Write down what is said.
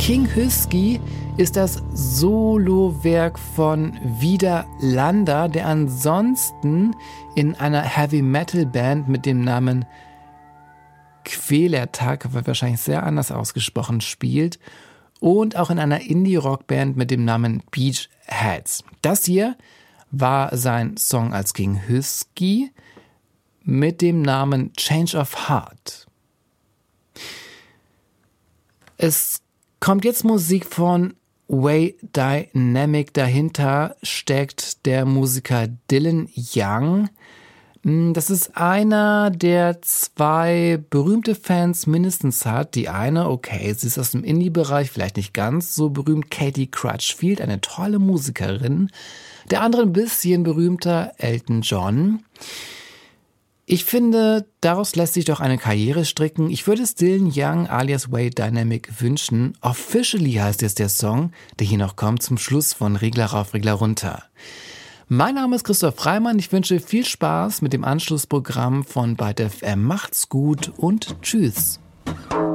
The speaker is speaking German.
King Hüsky ist das Solowerk von Vida Landa, der ansonsten in einer Heavy-Metal-Band mit dem Namen Kvelertak, aber wahrscheinlich sehr anders ausgesprochen, spielt und auch in einer Indie-Rock-Band mit dem Namen Beachheads. Das hier war sein Song als King Hüsky mit dem Namen Change of Heart. Es kommt jetzt Musik von Way Dynamic. Dahinter steckt der Musiker Dylan Young. Das ist einer, der zwei berühmte Fans mindestens hat. Die eine, okay, sie ist aus dem Indie-Bereich, vielleicht nicht ganz so berühmt, Katie Crutchfield, eine tolle Musikerin. Der andere ein bisschen berühmter, Elton John. Ich finde, daraus lässt sich doch eine Karriere stricken. Ich würde es Dylan Young alias Way Dynamic wünschen. Officially heißt jetzt der Song, der hier noch kommt, zum Schluss von Regler rauf, Regler runter. Mein Name ist Christoph Freimann. Ich wünsche viel Spaß mit dem Anschlussprogramm von Byte FM. Macht's gut und tschüss.